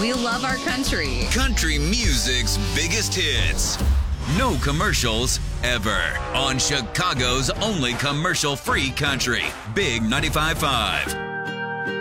We love our country. Country music's biggest hits. No commercials ever. On Chicago's only commercial-free country. Big 95.5.